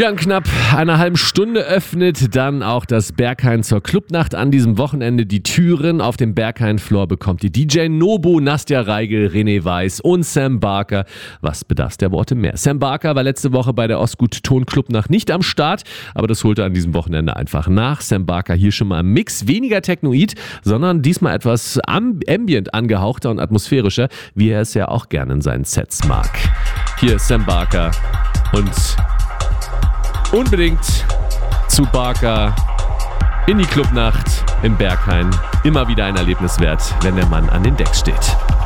Ja, in knapp einer halben Stunde öffnet dann auch das Berghain zur Clubnacht an diesem Wochenende die Türen. Auf dem Berghain-Floor bekommt die DJ Nobu, Nastja Reigel, René Weiss und Sam Barker. Was bedarf der Worte mehr? Sam Barker war letzte Woche bei der Ostgut Ton Clubnacht nicht am Start, aber das holte an diesem Wochenende einfach nach. Sam Barker hier schon mal im Mix, weniger technoid, sondern diesmal etwas ambient angehauchter und atmosphärischer, wie er es ja auch gerne in seinen Sets mag. Hier ist Sam Barker und unbedingt zu Barker in die Clubnacht im Berghain. Immer wieder ein Erlebnis wert, wenn der Mann an den Decks steht.